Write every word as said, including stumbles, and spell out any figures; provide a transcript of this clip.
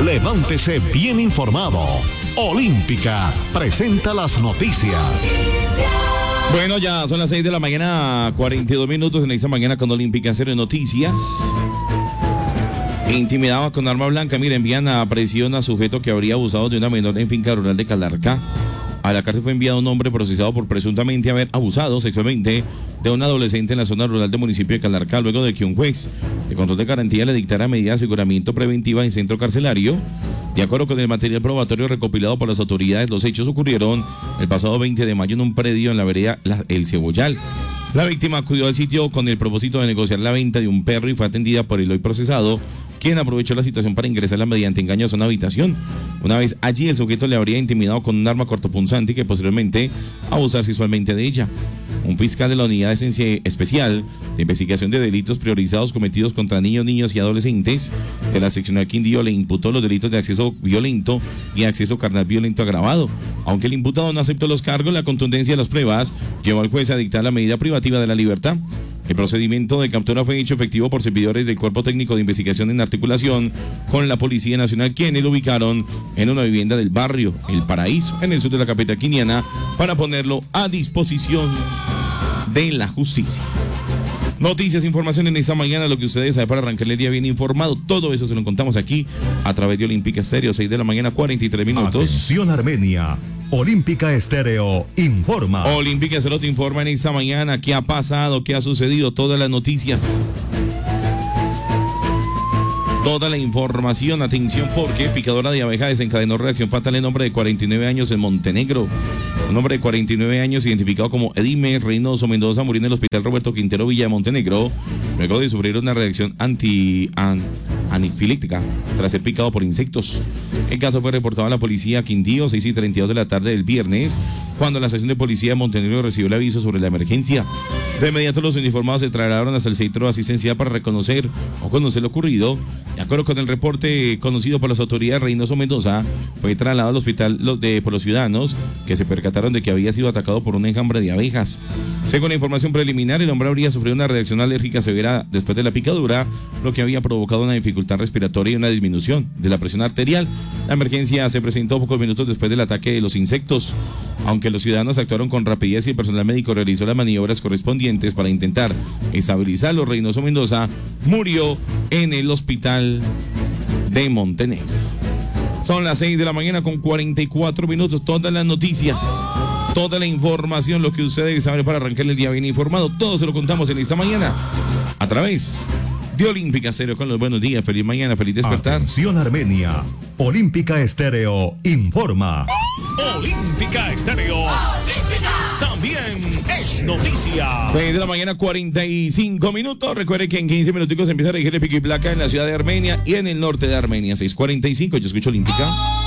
Levántese bien informado. Olímpica presenta las noticias. Bueno, ya son las seis de la mañana, cuarenta y dos minutos en esta mañana con Olímpica Cero Noticias. Intimidaba con arma blanca. Mira, envían a prisión a sujeto que habría abusado de una menor en finca rural de Calarcá. A la cárcel fue enviado un hombre procesado por presuntamente haber abusado sexualmente de un adolescente en la zona rural del municipio de Calarcá, luego de que un juez de control de garantía le dictara medida de aseguramiento preventiva en centro carcelario. De acuerdo con el material probatorio recopilado por las autoridades, los hechos ocurrieron el pasado veinte de mayo en un predio en la vereda la, El Cebollal. La víctima acudió al sitio con el propósito de negociar la venta de un perro y fue atendida por el hoy procesado, quien aprovechó la situación para ingresarla mediante engaños a una habitación. Una vez allí, el sujeto le habría intimidado con un arma cortopunzante y que posteriormente abusar sexualmente de ella. Un fiscal de la Unidad Especial de Investigación de Delitos Priorizados cometidos contra niños, niños y adolescentes de la seccional Quindío le imputó los delitos de acceso violento y acceso carnal violento agravado. Aunque el imputado no aceptó los cargos, la contundencia de las pruebas llevó al juez a dictar la medida privativa de la libertad. El procedimiento de captura fue hecho efectivo por servidores del Cuerpo Técnico de Investigación en articulación con la Policía Nacional, quienes lo ubicaron en una vivienda del barrio El Paraíso, en el sur de la capital quiniana, para ponerlo a disposición de la justicia. Noticias, información en esta mañana, lo que ustedes saben para arrancarle el día bien informado. Todo eso se lo contamos aquí a través de Olímpica Estéreo, seis de la mañana, cuarenta y tres minutos. Atención Armenia, Olímpica Estéreo informa. Olímpica Estéreo te informa en esta mañana qué ha pasado, qué ha sucedido, todas las noticias. Toda la información, atención, porque picadora de abeja desencadenó reacción fatal en hombre de cuarenta y nueve años en Montenegro. Un hombre de cuarenta y nueve años, identificado como Edime Reynoso Mendoza, murió en el hospital Roberto Quintero Villa de Montenegro, luego de sufrir una reacción anti an, anifilíptica tras ser picado por insectos. El caso fue reportado a la policía Quindío, seis y treinta y dos de la tarde del viernes, cuando la estación de policía de Montenegro recibió el aviso sobre la emergencia. De inmediato los uniformados se trasladaron hasta el centro asistencial para reconocer o conocer lo ocurrido. De acuerdo con el reporte conocido por las autoridades, Reynoso Mendoza fue trasladado al hospital de, por los ciudadanos que se percataron de que había sido atacado por un enjambre de abejas. Según la información preliminar, el hombre habría sufrido una reacción alérgica severa después de la picadura, lo que había provocado una dificultad respiratoria y una disminución de la presión arterial. La emergencia se presentó pocos minutos después del ataque de los insectos. Aunque los ciudadanos actuaron con rapidez y el personal médico realizó las maniobras correspondientes para intentar estabilizarlo, Reynoso Mendoza murió en el hospital de Montenegro. Son las seis de la mañana con cuarenta y cuatro minutos. Todas las noticias, toda la información, lo que ustedes saben para arrancar el día bien informado, todo se lo contamos en esta mañana a través de Olímpica Estéreo con los buenos días. Feliz mañana, feliz despertar. Atención Armenia, Olímpica Estéreo informa. Olímpica Estéreo. Olímpica. También es noticia. seis de la mañana, cuarenta y cinco minutos. Recuerde que en quince minuticos empieza a regir el pico y placa en la ciudad de Armenia y en el norte de Armenia. seis cuarenta y cinco, yo escucho Olímpica.